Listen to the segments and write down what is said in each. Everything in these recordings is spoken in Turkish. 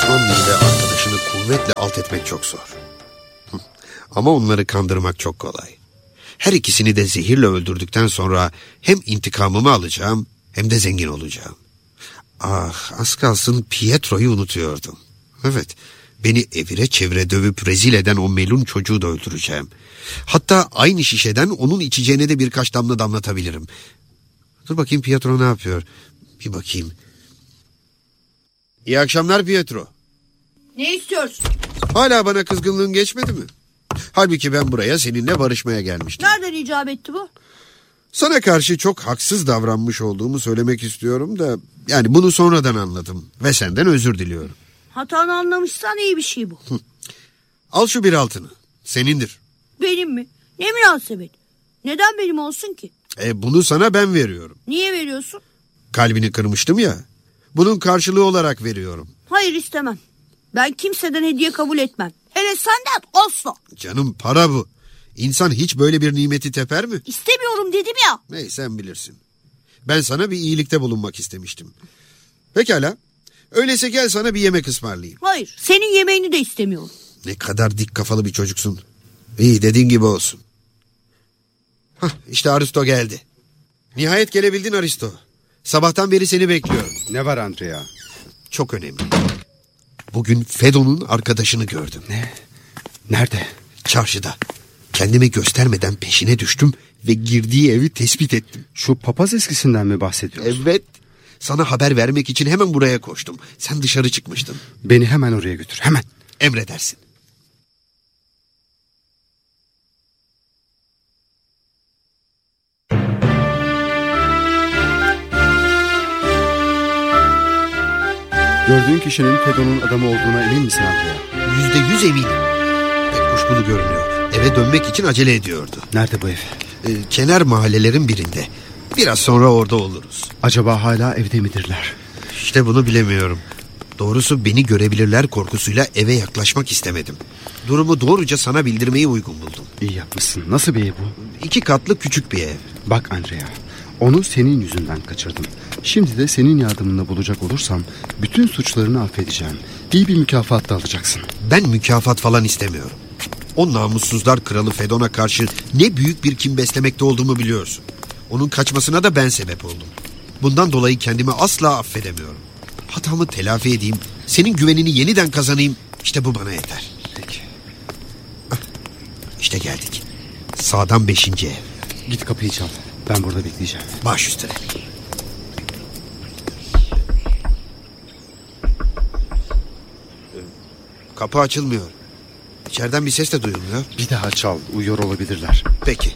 Osmanlı ile arkadaşını kuvvetle alt etmek çok zor. Ama onları kandırmak çok kolay. Her ikisini de zehirle öldürdükten sonra hem intikamımı alacağım hem de zengin olacağım. Ah, az kalsın Pietro'yu unutuyordum. Evet, beni evire çevire dövüp rezil eden o melun çocuğu da öldüreceğim. Hatta aynı şişeden onun içeceğine de birkaç damla damlatabilirim. Dur bakayım Pietro ne yapıyor? Bir bakayım. İyi akşamlar Pietro. Ne istiyorsun? Hala bana kızgınlığın geçmedi mi? Halbuki ben buraya seninle barışmaya gelmiştim. Nereden icap etti bu? Sana karşı çok haksız davranmış olduğumu söylemek istiyorum da... Yani bunu sonradan anladım ve senden özür diliyorum. Hatanı anlamışsan iyi bir şey bu. Al şu bir altını. Senindir. Benim mi? Ne münasebet? Neden benim olsun ki? Bunu sana ben veriyorum. Niye veriyorsun? Kalbini kırmıştım ya. Bunun karşılığı olarak veriyorum. Hayır, istemem. Ben kimseden hediye kabul etmem. Hele senden asla. Canım, para bu. İnsan hiç böyle bir nimeti teper mi? İstemiyorum dedim ya. Ney, sen bilirsin. Ben sana bir iyilikte bulunmak istemiştim. Pekala. Öyleyse gel sana bir yemek ısmarlayayım. Hayır, senin yemeğini de istemiyorum. Ne kadar dik kafalı bir çocuksun. İyi, dediğin gibi olsun. Hah, işte Aristo geldi. Nihayet gelebildin Aristo. Sabahtan beri seni bekliyorum. Ne var Andrea? Çok önemli. Bugün Fedon'un arkadaşını gördüm. Ne? Nerede? Çarşıda. Kendimi göstermeden peşine düştüm ve girdiği evi tespit ettim. Şu papaz eskisinden mi bahsediyorsun? Evet. Sana haber vermek için hemen buraya koştum. Sen dışarı çıkmıştın. Beni hemen oraya götür, hemen. Emredersin. Gördüğün kişinin Fedon'un adamı olduğuna emin misin Andrea? %100 eminim. Pek kuşkulu görünüyor. Eve dönmek için acele ediyordu. Nerede bu ev? Kenar mahallelerin birinde. Biraz sonra orada oluruz. Acaba hala evde midirler? İşte bunu bilemiyorum. Doğrusu beni görebilirler korkusuyla eve yaklaşmak istemedim. Durumu doğruca sana bildirmeyi uygun buldum. İyi yapmışsın. Nasıl bir ev bu? 2 katlı küçük bir ev. Bak Andrea, onu senin yüzünden kaçırdım. Şimdi de senin yardımını bulacak olursam bütün suçlarını affedeceğim. İyi bir mükafat da alacaksın. Ben mükafat falan istemiyorum. O namussuzlar kralı Fedon'a karşı ne büyük bir kin beslemekte olduğumu biliyorsun. Onun kaçmasına da ben sebep oldum. Bundan dolayı kendimi asla affedemiyorum. Hatamı telafi edeyim, senin güvenini yeniden kazanayım. İşte bu bana yeter. Peki. İşte geldik. Sağdan 5. ev. Git kapıyı çal. Ben burada bekleyeceğim. Baş üstüne. Kapı açılmıyor. İçeriden bir ses de duyulmuyor. Bir daha çal. Uyuyor olabilirler. Peki.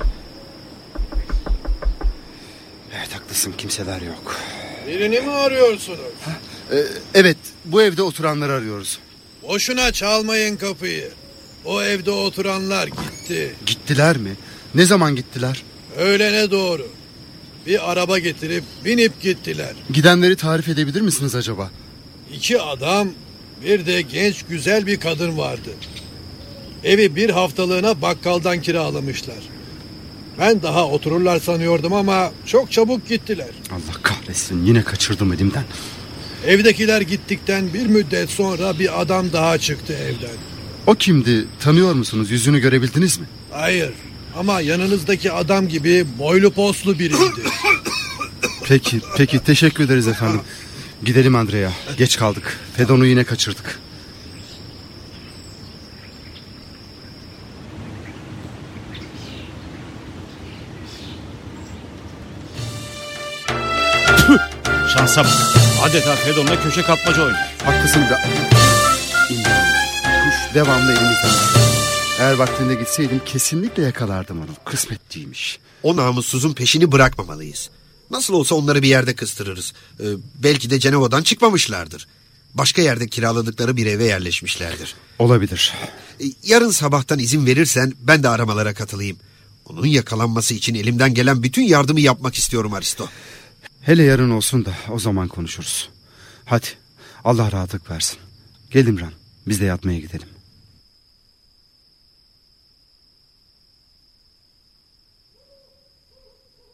Evet, haklısın. Kimseler yok. Birini mi arıyorsunuz? Evet, bu evde oturanları arıyoruz. Boşuna çalmayın kapıyı. O evde oturanlar gitti. Gittiler mi? Ne zaman gittiler? Öğlene doğru. Bir araba getirip binip gittiler. Gidenleri tarif edebilir misiniz acaba? 2 adam, bir de genç güzel bir kadın vardı. Evi bir haftalığına bakkaldan kiralamışlar. Ben daha otururlar sanıyordum ama çok çabuk gittiler. Allah kahretsin, yine kaçırdım elimden. Evdekiler gittikten bir müddet sonra bir adam daha çıktı evden. O kimdi? Tanıyor musunuz? Yüzünü görebildiniz mi? Hayır, ama yanınızdaki adam gibi boylu poslu biriydi. Peki, teşekkür ederiz efendim. Gidelim Andrea, geç kaldık. Fedon'u yine kaçırdık. Şansa bak. Adeta Fedon'la köşe kapmaca oynuyor. Haklısın. Kuş devamlı elimizden. Eğer vaktinde gitseydim kesinlikle yakalardım onu. Kısmet değilmiş. O namussuzun peşini bırakmamalıyız. Nasıl olsa onları bir yerde kıstırırız. Belki de Cenova'dan çıkmamışlardır. Başka yerde kiraladıkları bir eve yerleşmişlerdir. Olabilir. Yarın sabahtan izin verirsen ben de aramalara katılayım. Onun yakalanması için elimden gelen bütün yardımı yapmak istiyorum Aristo. Hele yarın olsun da o zaman konuşuruz. Hadi, Allah rahatlık versin. Gel İmran, biz de yatmaya gidelim.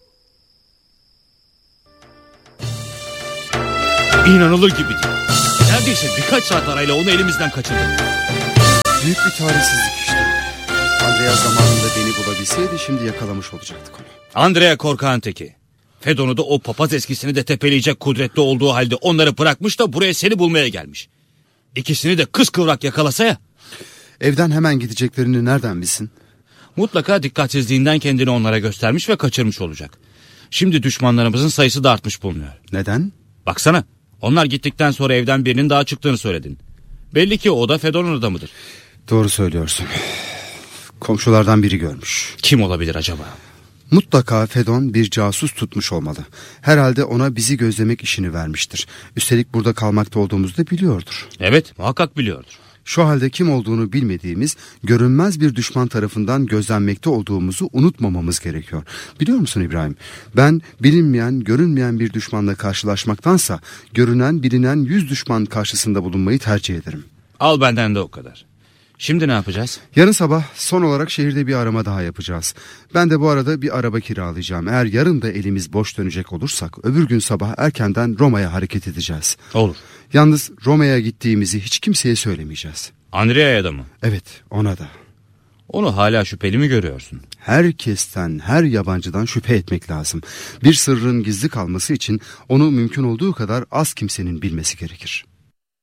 İnanılır gibi değil. Neredeyse birkaç saat arayla onu elimizden kaçırdık. Büyük bir talihsizlik işte. Andrea zamanında beni bulabilseydi şimdi yakalamış olacaktık onu. Andrea korkağın teki. Fedon'u da o papaz eskisini de tepeleyecek kudretli olduğu halde onları bırakmış da buraya seni bulmaya gelmiş. İkisini de kıskıvrak yakalasa ya. Evden hemen gideceklerini nereden bilsin? Mutlaka dikkatsizliğinden kendini onlara göstermiş ve kaçırmış olacak. Şimdi düşmanlarımızın sayısı da artmış bulunuyor. Neden? Baksana, onlar gittikten sonra evden birinin daha çıktığını söyledin. Belli ki o da Fedon'un adamıdır. Doğru söylüyorsun. Komşulardan biri görmüş. Kim olabilir acaba? Mutlaka Fedon bir casus tutmuş olmalı. Herhalde ona bizi gözlemek işini vermiştir. Üstelik burada kalmakta olduğumuzu da biliyordur. Evet, muhakkak biliyordur. Şu halde kim olduğunu bilmediğimiz, görünmez bir düşman tarafından gözlenmekte olduğumuzu unutmamamız gerekiyor. Biliyor musun İbrahim? Ben bilinmeyen, görünmeyen bir düşmanla karşılaşmaktansa görünen, bilinen 100 düşman karşısında bulunmayı tercih ederim. Al benden de o kadar. Şimdi ne yapacağız? Yarın sabah son olarak şehirde bir arama daha yapacağız. Ben de bu arada bir araba kiralayacağım. Eğer yarın da elimiz boş dönecek olursak öbür gün sabah erkenden Roma'ya hareket edeceğiz. Olur. Yalnız Roma'ya gittiğimizi hiç kimseye söylemeyeceğiz. Andrea'ya da mı? Evet, ona da. Onu hala şüpheli mi görüyorsun? Herkesten, her yabancıdan şüphe etmek lazım. Bir sırrın gizli kalması için onu mümkün olduğu kadar az kimsenin bilmesi gerekir.